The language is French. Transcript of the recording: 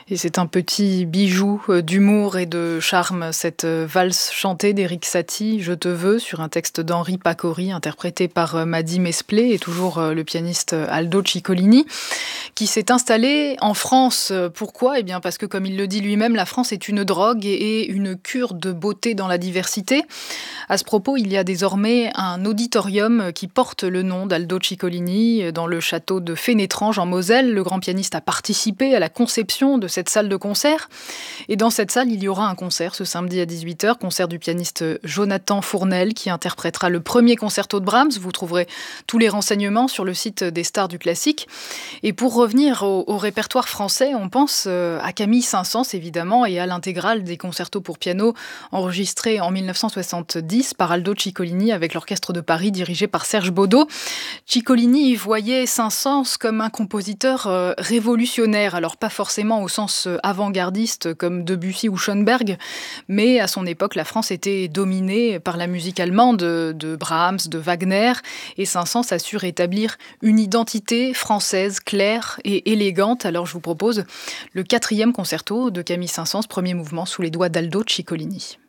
Et c'est un petit bijou d'humour et de charme, cette valse chantée d'Éric Satie, Je te veux, sur un texte d'Henri Pacori, interprété par Mady Mesplé et toujours le pianiste Aldo Ciccolini, qui s'est installé en France. Pourquoi ? Eh bien parce que, comme il le dit lui-même, la France est une drogue et une cure de beauté dans la diversité. À ce propos, il y a désormais un auditorium qui porte le nom d'Aldo Ciccolini dans le château de Fénétrange en Moselle. Le grand pianiste a participé à la conception de cette salle de concert. Et dans cette salle, il y aura un concert ce samedi à 18h, concert du pianiste Jonathan Fournel qui interprétera le premier concerto de Brahms. Vous trouverez tous les renseignements sur le site des Stars du Classique. Et pour revenir au répertoire français, on pense à Camille Saint-Saëns évidemment et à l'intégrale des concertos pour piano enregistrés en 1970 par Aldo Ciccolini avec l'Orchestre de Paris dirigé par Serge Baudot. Ciccolini voyait Saint-Saëns comme un compositeur révolutionnaire, alors pas forcément au sens avant-gardiste comme Debussy ou Schoenberg, mais à son époque, la France était dominée par la musique allemande de Brahms, de Wagner, et Saint-Saëns a su rétablir une identité française claire et élégante. Alors je vous propose le 4e concerto de Camille Saint-Saëns, premier mouvement sous les doigts d'Aldo Ciccolini.